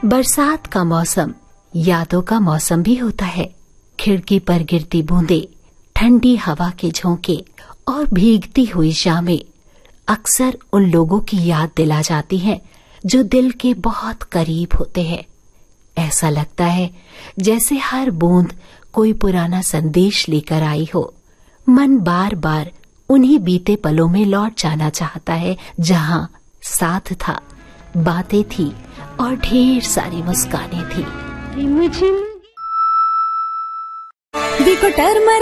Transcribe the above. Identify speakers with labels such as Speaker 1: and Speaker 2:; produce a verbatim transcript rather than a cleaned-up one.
Speaker 1: बरसात का मौसम यादों का मौसम भी होता है। खिड़की पर गिरती बूंदे, ठंडी हवा के झोंके और भीगती हुई शामें अक्सर उन लोगों की याद दिला जाती हैं जो दिल के बहुत करीब होते हैं। ऐसा लगता है जैसे हर बूंद कोई पुराना संदेश लेकर आई हो। मन बार बार उन्हीं बीते पलों में लौट जाना चाहता है जहां साथ था, बातें थी और ढेर सारी मुस्कानें थी।
Speaker 2: देखो टर्मर